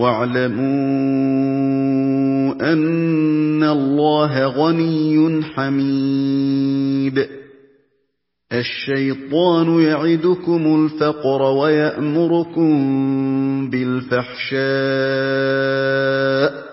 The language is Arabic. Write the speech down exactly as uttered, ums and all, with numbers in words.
وَاعْلَمُوا أَنَّ اللَّهَ غَنِيٌّ حَمِيدٌ. الشَّيْطَانُ يَعِدُكُمُ الْفَقْرَ وَيَأْمُرُكُم بِالْفَحْشَاءِ